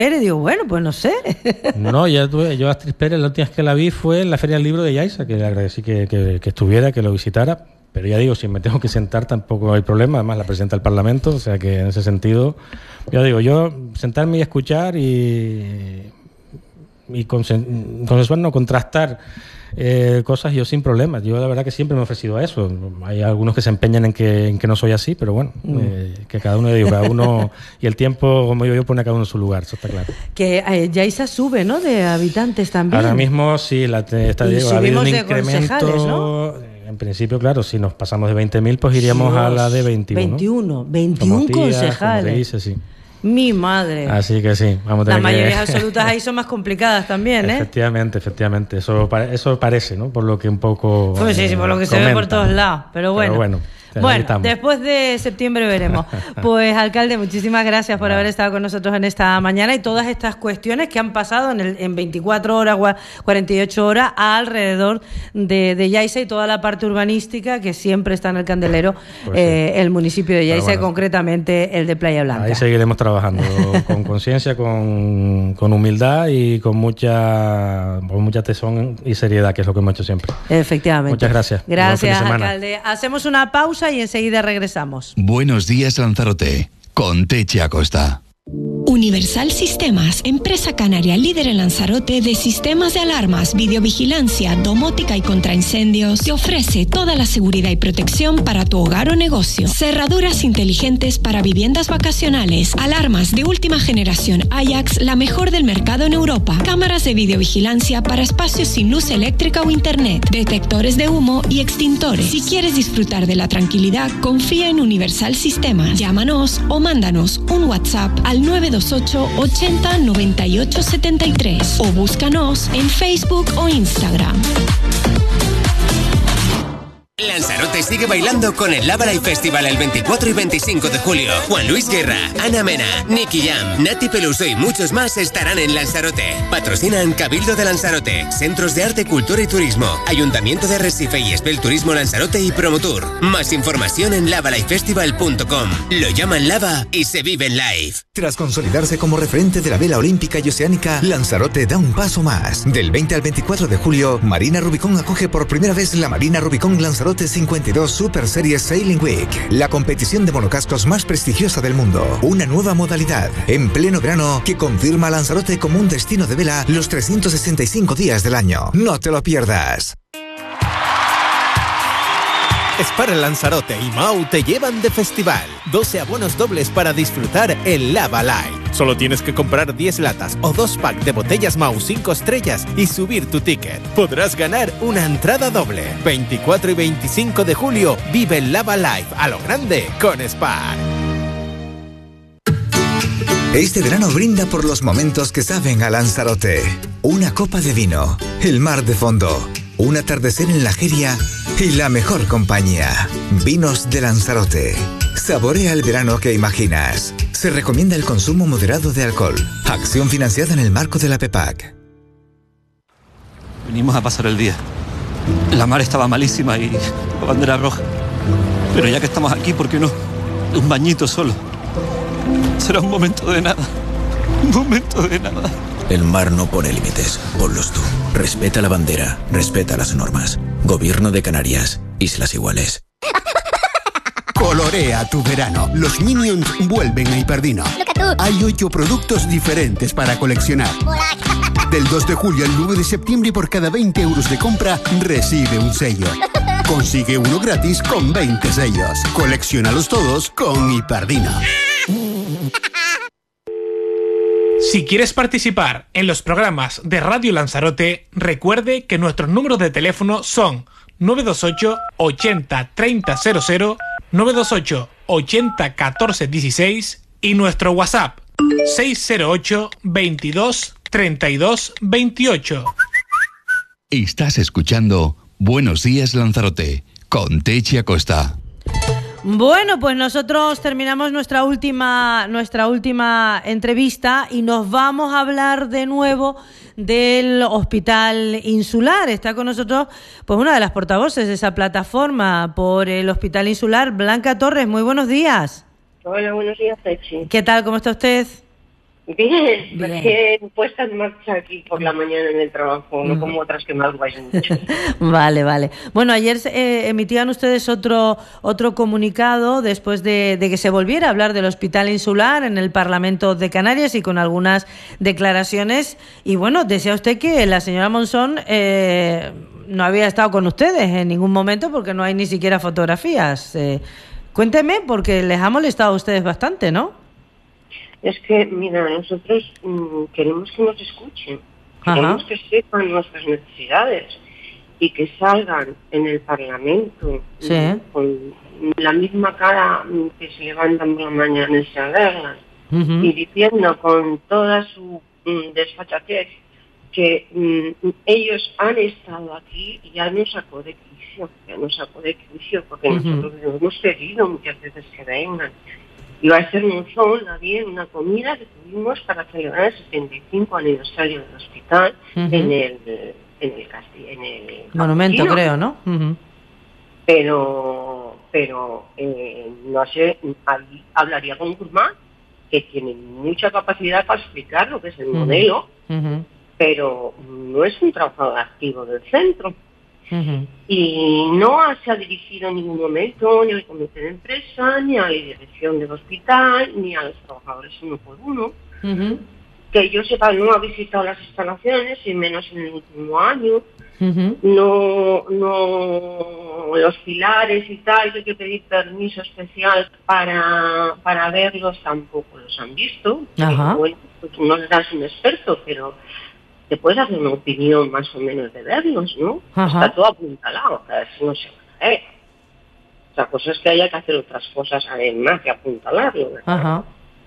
Pérez, digo, bueno, pues no sé. No, yo a Astrid Pérez la última vez que la vi fue en la Feria del Libro de Yaiza, que le agradecí que estuviera, que lo visitara, pero ya digo, si me tengo que sentar tampoco hay problema, además la presidenta del Parlamento, o sea que en ese sentido, yo sentarme y escuchar y consensuar, no contrastar cosas, yo sin problemas. Yo la verdad que siempre me he ofrecido a eso. Hay algunos que se empeñan en que no soy así, pero bueno, que cada uno y el tiempo, como yo pone a cada uno en su lugar, eso está claro. Que Yaiza sube, ¿no?, de habitantes también. Ahora mismo sí, ha habido un incremento, ¿no? En principio, claro, si nos pasamos de 20.000, pues iríamos a la de 21. 21 concejales. Como se dice, sí. Mi madre. Así que sí, vamos a tener. Las mayorías absolutas ahí son más complicadas también, ¿eh? Efectivamente. Eso parece, ¿no? Por lo que un poco. Pues sí, por lo que se ve por todos lados. Pero bueno. Bueno, después de septiembre veremos. Pues, alcalde, muchísimas gracias por haber estado con nosotros en esta mañana y todas estas cuestiones que han pasado en 24 horas, 48 horas alrededor de Yaiza y toda la parte urbanística que siempre está en el candelero, pues sí. El municipio de Yaiza y concretamente el de Playa Blanca. Ahí seguiremos trabajando con conciencia, con humildad y con mucha tesón y seriedad, que es lo que hemos hecho siempre. Efectivamente. Muchas gracias. Gracias, alcalde. Hacemos una pausa y enseguida regresamos. Buenos días, Lanzarote, con Techi Acosta. Universal Sistemas, empresa canaria líder en Lanzarote de sistemas de alarmas, videovigilancia, domótica y contraincendios, te ofrece toda la seguridad y protección para tu hogar o negocio. Cerraduras inteligentes para viviendas vacacionales, alarmas de última generación Ajax, la mejor del mercado en Europa, cámaras de videovigilancia para espacios sin luz eléctrica o internet, detectores de humo y extintores. Si quieres disfrutar de la tranquilidad, confía en Universal Sistemas. Llámanos o mándanos un WhatsApp al 928 80 98 73 o búscanos en Facebook o Instagram. Lanzarote sigue bailando con el Lava Live Festival el 24 y 25 de julio. Juan Luis Guerra, Ana Mena, Nicky Jam, Nati Peluso y muchos más estarán en Lanzarote. Patrocinan Cabildo de Lanzarote, Centros de Arte, Cultura y Turismo, Ayuntamiento de Arrecife y Espel Turismo Lanzarote y Promotur. Más información en lavalifefestival.com. Lo llaman Lava y se vive en live. Tras consolidarse como referente de la vela olímpica y oceánica, Lanzarote da un paso más. Del 20 al 24 de julio, Marina Rubicón acoge por primera vez la Marina Rubicón Lanzarote 52 Super Series Sailing Week, la competición de monocascos más prestigiosa del mundo. Una nueva modalidad, en pleno verano, que confirma a Lanzarote como un destino de vela los 365 días del año. No te lo pierdas. Spar Lanzarote y Mau te llevan de festival. 12 abonos dobles para disfrutar el Lava Live. Solo tienes que comprar 10 latas o 2 packs de botellas Mau 5 estrellas y subir tu ticket. Podrás ganar una entrada doble. 24 y 25 de julio vive el Lava Live a lo grande con Spar. Este verano brinda por los momentos que saben a Lanzarote. Una copa de vino, el mar de fondo, un atardecer en la Jeria y la mejor compañía. Vinos de Lanzarote. Saborea el verano que imaginas. Se recomienda el consumo moderado de alcohol. Acción financiada en el marco de la PEPAC. Venimos a pasar el día. La mar estaba malísima y la bandera roja. Pero ya que estamos aquí, ¿por qué no? Un bañito solo. Será un momento de nada. Un momento de nada. El mar no pone límites, ponlos tú. Respeta la bandera, respeta las normas. Gobierno de Canarias, Islas Iguales. Colorea tu verano. Los Minions vuelven a Hiperdino. Hay 8 productos diferentes para coleccionar. Del 2 de julio al 9 de septiembre, por cada 20 euros de compra, recibe un sello. Consigue uno gratis con 20 sellos. Colecciónalos todos con Hiperdino. Si quieres participar en los programas de Radio Lanzarote, recuerde que nuestros números de teléfono son 928 80 30 00, 928 80 14 16 y nuestro WhatsApp 608 22 32 28. Estás escuchando Buenos días, Lanzarote, con Techi Acosta. Bueno, pues nosotros terminamos nuestra última entrevista y nos vamos a hablar de nuevo del Hospital Insular. Está con nosotros pues una de las portavoces de esa plataforma por el Hospital Insular, Blanca Torres. Muy buenos días. Hola, buenos días, Techi. ¿Qué tal? ¿Cómo está usted? Bien, recién puesta en marcha aquí por la mañana en el trabajo, no como otras que madrugáis mucho. Vale. Bueno, ayer emitían ustedes otro comunicado después de que se volviera a hablar del Hospital Insular en el Parlamento de Canarias y con algunas declaraciones. Y bueno, decía usted que la señora Monzón no había estado con ustedes en ningún momento porque no hay ni siquiera fotografías. Cuénteme, porque les ha molestado a ustedes bastante, ¿no? Es que, mira, nosotros queremos que nos escuchen, queremos que sepan nuestras necesidades y que salgan en el Parlamento con la misma cara que se levantan por la mañana y se alegran, y diciendo con toda su desfachatez que ellos han estado aquí y ya nos sacó de quicio, porque nosotros hemos pedido muchas veces que vengan. Iba a ser una comida que tuvimos para celebrar el 75 aniversario del hospital en el monumento, creo, ¿no? Pero no sé, ahí hablaría con Guzmán, que tiene mucha capacidad para explicar lo que es el modelo, pero no es un trabajador activo del centro. Y no se ha dirigido en ningún momento ni al comité de empresa, ni a la dirección del hospital, ni a los trabajadores uno por uno. Que yo sepa, no ha visitado las instalaciones, y menos en el último año. No, los pilares y tal, que hay que pedir permiso especial para verlos, tampoco los han visto. Bueno, pues no eras un experto, pero te puedes hacer una opinión más o menos de verlos, ¿no? Está todo apuntalado, cada vez no se va a ver. La cosa es que haya que hacer otras cosas además que apuntalarlo, ¿verdad?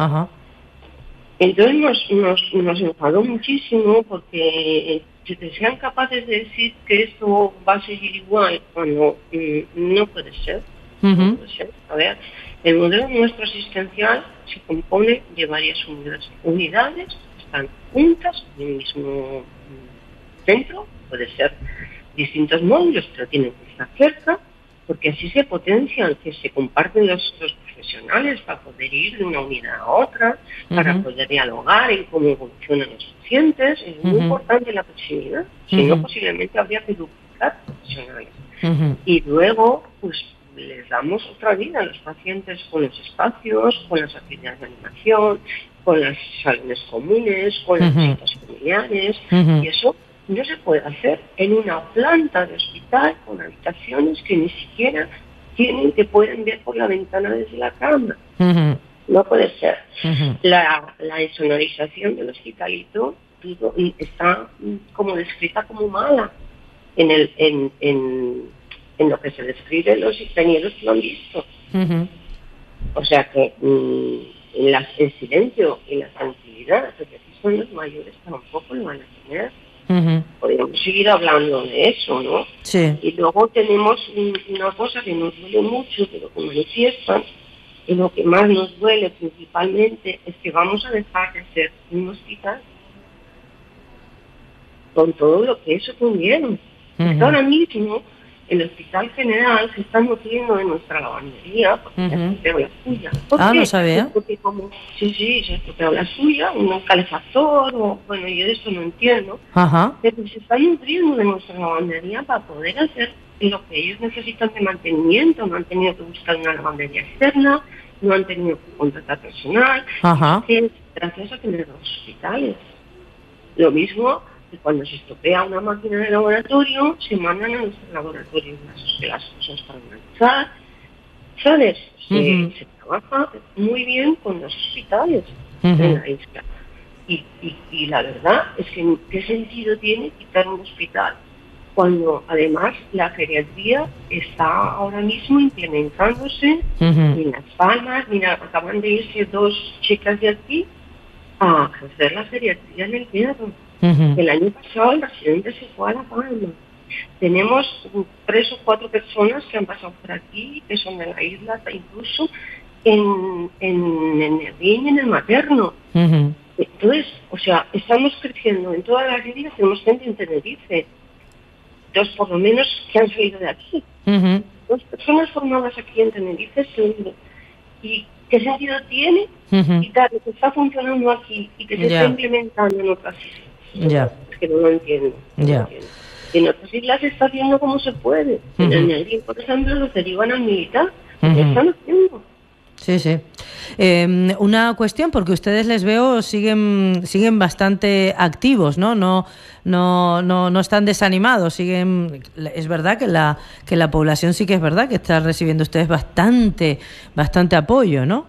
Entonces nos enfadó muchísimo porque sean capaces de decir que esto va a seguir igual cuando no puede ser. No puede ser. A ver, el modelo nuestro asistencial se compone de varias unidades, están juntas en el mismo centro, puede ser distintos módulos, pero tienen que estar cerca, porque así se potencian, que se comparten los profesionales para poder ir de una unidad a otra, para poder dialogar en cómo evolucionan los pacientes. Es muy importante la proximidad, si no posiblemente habría que duplicar profesionales. Y luego, pues les damos otra vida a los pacientes con los espacios, con las actividades de animación, con las salones comunes, con las visitas familiares, y eso no se puede hacer en una planta de hospital con habitaciones que ni siquiera tienen, que pueden ver por la ventana desde la cama. No puede ser. La insonorización del hospitalito está como descrita como mala en lo que se describe los ingenieros que lo han visto. O sea que el silencio y la tranquilidad, porque aquí son los mayores, tampoco lo van a tener. Podríamos seguir hablando de eso, ¿no? Sí. Y luego tenemos una cosa que nos duele mucho, pero que manifiestan, y lo que más nos duele principalmente es que vamos a dejar de ser un hospital con todo lo que eso conlleva. Ahora mismo el Hospital General se está nutriendo de nuestra lavandería, porque se estropeó la suya. ¿Por qué? No sabía. Porque como, se estropeó la suya, un calefactor, yo de esto no entiendo, pero se está nutriendo de nuestra lavandería para poder hacer lo que ellos necesitan de mantenimiento. No han tenido que buscar una lavandería externa, no han tenido que contratar personal, gracias a tener los hospitales. Lo mismo que cuando se estropea una máquina de laboratorio, se mandan a nuestros laboratorios las cosas para analizar, ¿sabes? Se trabaja muy bien con los hospitales en la isla. Y la verdad es que ¿qué sentido tiene quitar un hospital cuando además la geriatría está ahora mismo implementándose en Las Palmas? Mira, acaban de irse 2 chicas de aquí a ejercer la geriatría en el Hierro. El año pasado el residente se fue a La Palma. Tenemos 3 o 4 personas que han pasado por aquí, que son de la isla, incluso en el bien y en el materno. Entonces, o sea, estamos creciendo en todas las islas. Tenemos gente en Tenerife, 2 por lo menos que han salido de aquí. 2 personas formadas aquí en Tenerife, seguro. Y ¿qué sentido tiene quitar lo que está funcionando aquí y que se está implementando en otras islas? Es que no lo entiendo. Y en otras islas se está haciendo como se puede. En el Negrín, por ejemplo, los derivan al militar. ¿Qué están haciendo? Sí. Una cuestión, porque ustedes les veo siguen bastante activos, ¿no? No están desanimados, siguen. Es verdad que la población sí que es verdad que está recibiendo ustedes bastante apoyo, ¿no?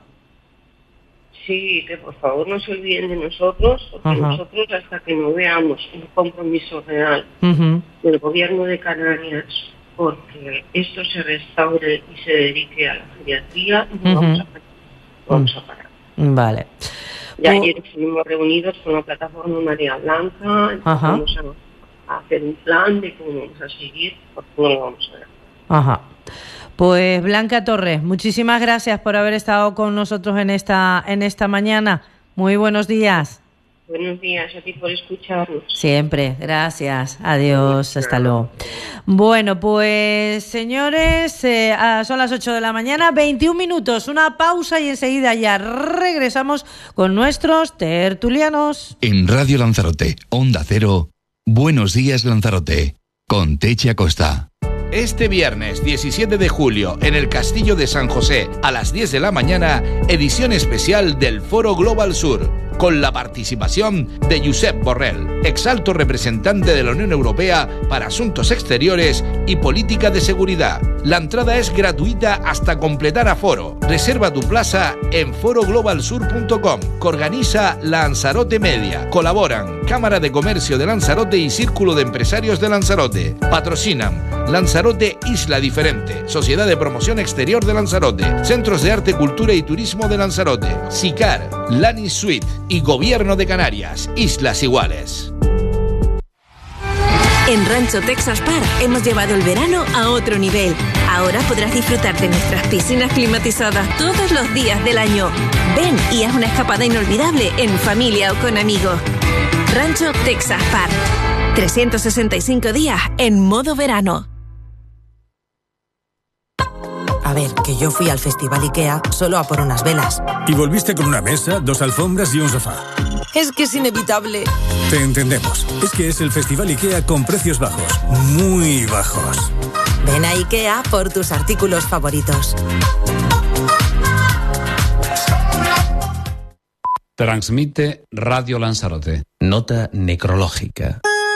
Sí, que por favor no se olviden de nosotros, porque nosotros hasta que no veamos un compromiso real del gobierno de Canarias porque esto se restaure y se dedique a la geriatría, no vamos a parar. Vale. Ya ayer estuvimos reunidos con la plataforma María Blanca, vamos a hacer un plan de cómo vamos a seguir, porque no lo vamos a ver. Pues Blanca Torres, muchísimas gracias por haber estado con nosotros en esta mañana. Muy buenos días. Buenos días a ti por escucharnos. Siempre, gracias. Adiós, hasta luego. Bueno, pues señores, son las 8 de la mañana, 21 minutos, una pausa y enseguida ya regresamos con nuestros tertulianos. En Radio Lanzarote, Onda Cero, Buenos Días Lanzarote, con Techi Acosta. Este viernes 17 de julio, en el Castillo de San José, a las 10 de la mañana, edición especial del Foro Global Sur, con la participación de Josep Borrell, exalto representante de la Unión Europea para Asuntos Exteriores y Política de Seguridad. La entrada es gratuita hasta completar aforo. Reserva tu plaza en foroglobalsur.com, que organiza Lanzarote Media. Colaboran Cámara de Comercio de Lanzarote y Círculo de Empresarios de Lanzarote. Patrocinan Lanzarote Isla Diferente, Sociedad de Promoción Exterior de Lanzarote, Centros de Arte, Cultura y Turismo de Lanzarote, SICAR, Lani Suite y Gobierno de Canarias, Islas Iguales. En Rancho Texas Park hemos llevado el verano a otro nivel. Ahora podrás disfrutar de nuestras piscinas climatizadas todos los días del año. Ven y haz una escapada inolvidable en familia o con amigos. Rancho Texas Park. 365 días en modo verano. A ver, que yo fui al Festival IKEA solo a por unas velas. Y volviste con una mesa, 2 alfombras y un sofá. Es que es inevitable. Te entendemos. Es que es el Festival IKEA con precios bajos. Muy bajos. Ven a IKEA por tus artículos favoritos. Transmite Radio Lanzarote. Nota necrológica.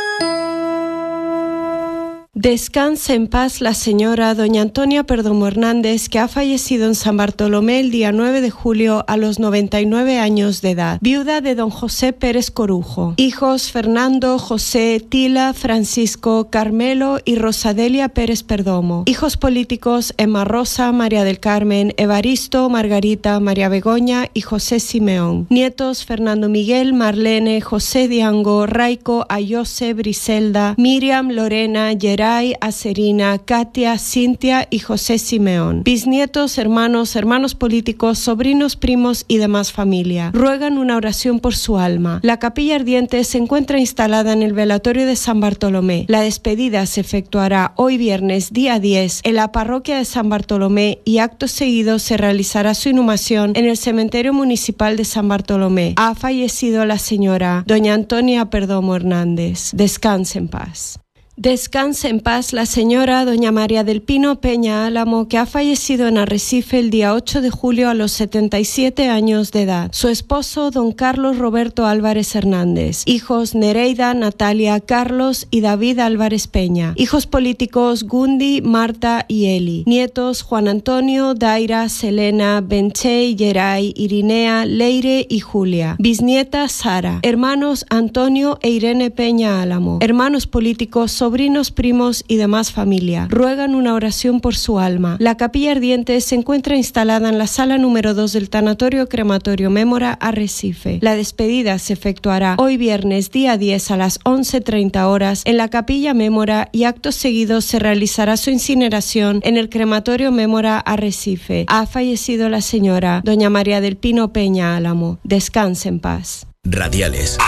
Descanse en paz la señora doña Antonia Perdomo Hernández, que ha fallecido en San Bartolomé el día 9 de julio a los 99 años de edad, viuda de don José Pérez Corujo. Hijos Fernando, José, Tila, Francisco, Carmelo y Rosadelia Pérez Perdomo. Hijos políticos: Emma Rosa, María del Carmen, Evaristo, Margarita, María Begoña y José Simeón. Nietos: Fernando Miguel, Marlene, José Diango, Raico, Ayose, Briselda, Miriam, Lorena, Gerard, Acerina, Katia, Cintia y José Simeón. Bisnietos, hermanos políticos, sobrinos, primos y demás familia. Ruegan una oración por su alma. La capilla ardiente se encuentra instalada en el velatorio de San Bartolomé. La despedida se efectuará hoy viernes, día 10, en la parroquia de San Bartolomé, y acto seguido se realizará su inhumación en el cementerio municipal de San Bartolomé. Ha fallecido la señora doña Antonia Perdomo Hernández. Descanse en paz. Descanse en paz la señora doña María del Pino Peña Álamo, que ha fallecido en Arrecife el día 8 de julio a los 77 años de edad. Su esposo, don Carlos Roberto Álvarez Hernández. Hijos: Nereida, Natalia, Carlos y David Álvarez Peña. Hijos políticos: Gundi, Marta y Eli. Nietos: Juan Antonio, Daira, Selena, Benchey, Geray, Irinea, Leire y Julia. Bisnieta: Sara. Hermanos: Antonio e Irene Peña Álamo. Hermanos políticos, sobrinos, primos y demás familia. Ruegan una oración por su alma. La capilla ardiente se encuentra instalada en la sala número 2 del Tanatorio Crematorio Mémora, Arrecife. La despedida se efectuará hoy viernes, día 10, a las 11:30 horas en la capilla Mémora, y acto seguido se realizará su incineración en el Crematorio Mémora, Arrecife. Ha fallecido la señora doña María del Pino Peña Álamo. Descanse en paz. Radiales.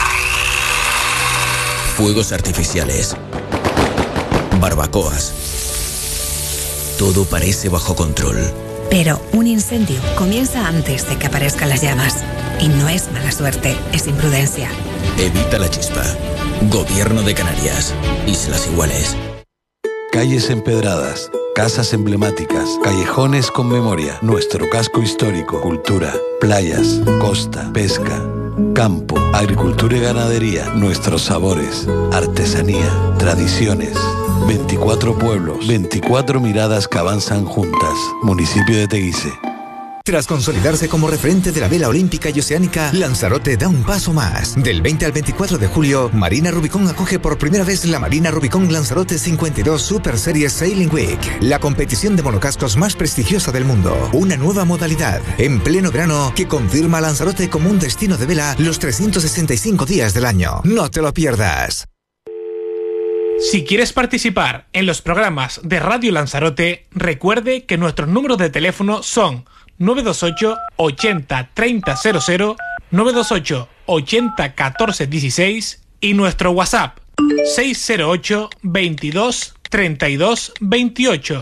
Fuegos artificiales. Barbacoas. Todo parece bajo control. Pero un incendio comienza antes de que aparezcan las llamas. Y no es mala suerte, es imprudencia. Evita la chispa. Gobierno de Canarias. Islas Iguales. Calles empedradas, casas emblemáticas, callejones con memoria, nuestro casco histórico, cultura, playas, costa, pesca, campo, agricultura y ganadería, nuestros sabores, artesanía, tradiciones. 24 pueblos, 24 miradas que avanzan juntas. Municipio de Teguise. Tras consolidarse como referente de la vela olímpica y oceánica, Lanzarote da un paso más. Del 20 al 24 de julio, Marina Rubicón acoge por primera vez la Marina Rubicón Lanzarote 52 Super Series Sailing Week, la competición de monocascos más prestigiosa del mundo. Una nueva modalidad, en pleno verano, que confirma a Lanzarote como un destino de vela los 365 días del año. No te lo pierdas. Si quieres participar en los programas de Radio Lanzarote, recuerde que nuestros números de teléfono son 928 80 30 00, 928 80 14 16 y nuestro WhatsApp 608 22 32 28.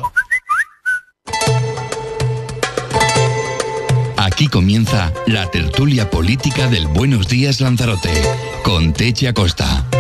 Aquí comienza la tertulia política del Buenos Días Lanzarote con Techi Acosta.